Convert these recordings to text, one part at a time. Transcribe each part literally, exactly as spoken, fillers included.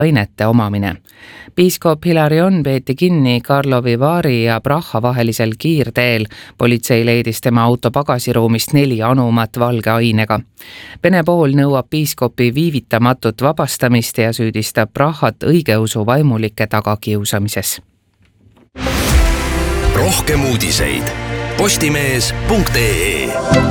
ainete omamine. Piiskop Hilarion peeti kinni Karlovi Vaari ja Praha vahelisel kiirteel. Politsei leidis tema auto pagasiruumist neli anumat valge ainega. Vene pool nõuab piiskopi viivitamatut vabastamist ja süüdistab Prahat õigeusu vaimulike tagakiusamises. Rohkem uudiseid postimees punkt ee.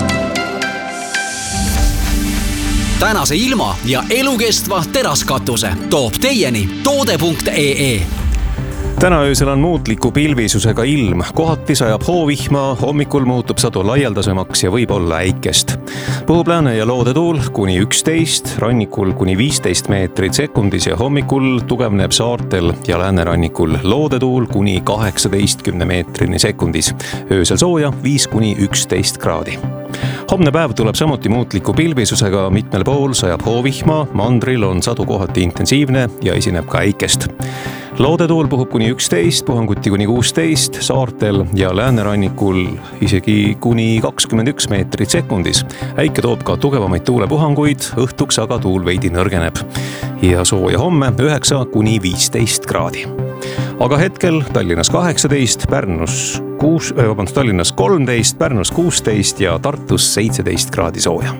Tänase ilma ja elukestva teraskatuse toob teieni toode punkt ee. Täna öösel on muutliku pilvisusega ilm. Kohati sajab hoovihma, hommikul muutub sadu laialdasemaks ja võib olla äikest. Puhub lääne- ja loodetuul kuni üksteist, rannikul kuni viisteist meetrit sekundis ja hommikul tugevneb saartel ja läänerannikul loodetuul kuni kaheksateistkümne meetrini sekundis. Öösel sooja viis kuni üksteist kraadi. Homne päev tuleb samuti muutliku pilvisusega, mitmel pool sajab hoovihma, mandril on sadu kohati intensiivne ja esineb ka äikest. Loodetuul puhub kuni üksteist, puhanguti kuni kuusteist, saartel ja läänerannikul isegi kuni kakskümmend üks meetrit sekundis. Äike toob ka tugevamaid tuulepuhanguid, õhtuks aga tuul veidi nõrgeneb. Ja sooja homme üheksa kuni viisteist kraadi. Aga hetkel Tallinnas kaheksateist, Pärnus, kuus, vabandust, Tallinnas kolmteist, Pärnus kuusteist ja Tartus seitseteist kraadi sooja.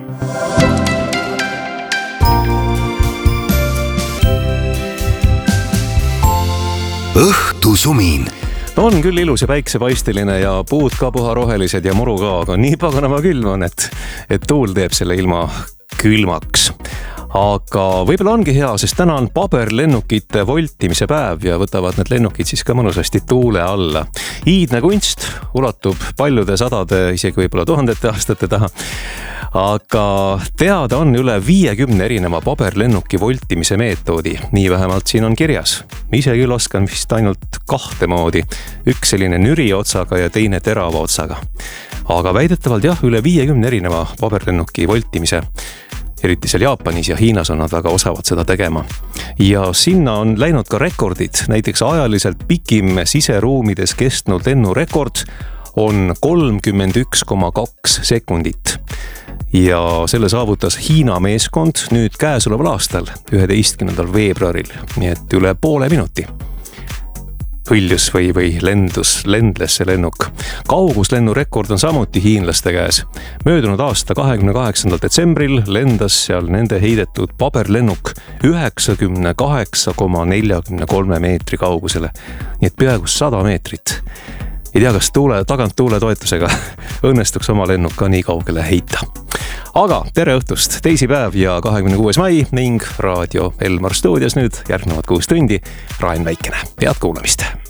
Õhtusumin. No on küll ilus ja päiksepaisteline ja puud ka puharohelised ja muru ka, aga nii paganama külm on, et, et tuul teeb selle ilma külmaks. Aga võib-olla ongi hea, sest täna on paberlennukite voltimise päev ja võtavad need lennukid siis ka mõnusasti tuule alla. Iidne kunst ulatub paljude sadade, isegi võib-olla tuhandete aastate taha. Aga teada on üle viiekümne erineva paberlennuki voltimise meetodi. Nii vähemalt siin on kirjas. Ise küll oskan vist ainult kahte moodi. Üks selline nüri otsaga ja teine terava otsaga. Aga väidetavalt jah, üle viiekümne erineva paberlennuki voltimise. Eriti seal Jaapanis ja Hiinas on nad väga osavad seda tegema. Ja sinna on läinud ka rekordid. Näiteks ajaliselt pikim siseruumides kestnud lennurekord on kolmkümmend üks koma kaks sekundit. Ja selle saavutas Hiina meeskond nüüd käesoleval aastal, üheteistkümnendal veebruaril, nii et üle poole minuti. Hõljus või, või lendus, lendles see lennuk. Kauguslennurekord on samuti hiinlaste käes. Möödunud aasta kahekümne kaheksandal detsembril lendas seal nende heidetud paberlennuk üheksakümne kaheksa koma nelikümmend kolm meetri kaugusele. Nii et peaaegu sada meetrit. Ei tea, kas tuule, tagant tuule toetusega õnnestuks oma lennuk ka nii kaugele heita. Aga tere õhtust, teisipäev ja kahekümne kuues mai ning Raadio Elmar stuudios nüüd järgnevad kuus tundi. Rain Väikene, head kuulamist!